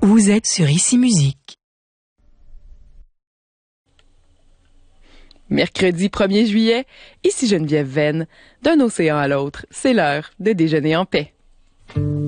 Vous êtes sur Ici Musique. Mercredi 1er juillet, ici Geneviève Venn. D'un océan à l'autre, c'est l'heure de déjeuner en paix.